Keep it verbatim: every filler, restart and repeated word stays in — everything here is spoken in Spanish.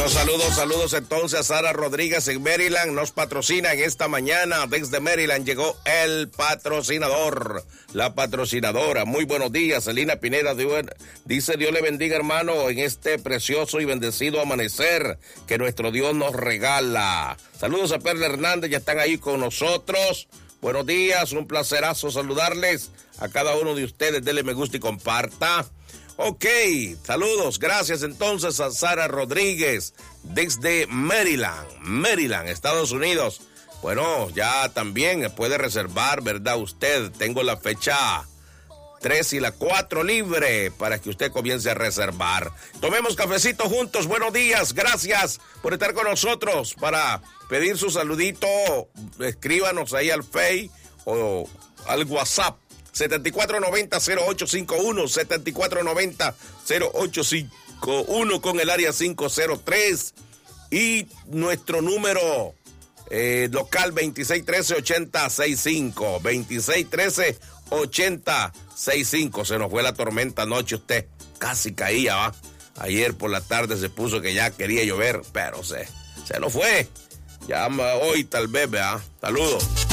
Bueno, saludos, saludos entonces a Sara Rodríguez en Maryland. Nos patrocina en esta mañana. Desde Maryland llegó el patrocinador, la patrocinadora. Muy buenos días, Celina Pineda. Dice: Dios le bendiga, hermano, en este precioso y bendecido amanecer que nuestro Dios nos regala. Saludos a Perla Hernández, ya están ahí con nosotros. Buenos días, un placerazo saludarles a cada uno de ustedes. Dele me gusta y comparta. Ok, saludos, gracias entonces a Sara Rodríguez desde Maryland, Maryland, Estados Unidos. Bueno, ya también puede reservar, ¿verdad? Usted, tengo la fecha tres y la cuatro libre para que usted comience a reservar. Tomemos cafecito juntos, buenos días, gracias por estar con nosotros. Para pedir su saludito, escríbanos ahí al Face o al WhatsApp. setenta y cuatro noventa cero ocho cincuenta y uno, setenta y cuatro noventa cero ocho cincuenta y uno con el área cinco cero tres y nuestro número eh, local veintiséis trece ochenta sesenta y cinco, veintiséis trece ochenta sesenta y cinco. Se nos fue la tormenta anoche, usted casi caía, ¿va? Ayer por la tarde se puso que ya quería llover, pero se, se nos fue. Ya hoy tal vez, ¿verdad? Saludos.